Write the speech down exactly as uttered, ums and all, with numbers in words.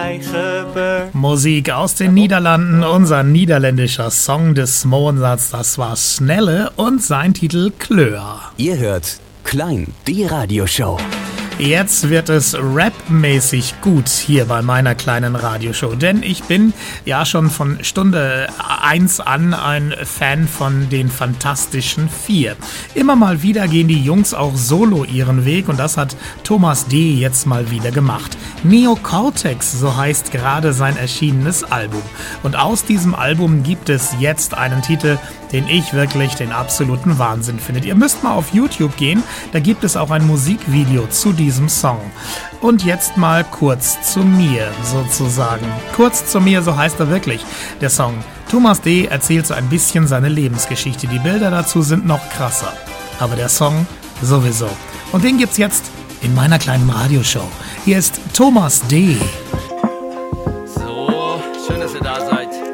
Musik aus den Niederlanden, unser niederländischer Song des Monats, das war Snelle und sein Titel Kleur. Ihr hört Klein, die Radioshow. Jetzt wird es rapmäßig gut hier bei meiner kleinen Radioshow, denn ich bin ja schon von Stunde eins an ein Fan von den Fantastischen Vier. Immer mal wieder gehen die Jungs auch solo ihren Weg und das hat Thomas D. jetzt mal wieder gemacht. Neocortex, so heißt gerade sein erschienenes Album. Und aus diesem Album gibt es jetzt einen Titel, den ich wirklich den absoluten Wahnsinn finde. Ihr müsst mal auf YouTube gehen, da gibt es auch ein Musikvideo zu diesem Song. Und jetzt mal kurz zu mir sozusagen. Kurz zu mir, so heißt er wirklich, der Song. Thomas D. erzählt so ein bisschen seine Lebensgeschichte. Die Bilder dazu sind noch krasser. Aber der Song sowieso. Und den gibt's jetzt in meiner kleinen Radioshow. Hier ist Thomas D. So, schön, dass ihr da seid.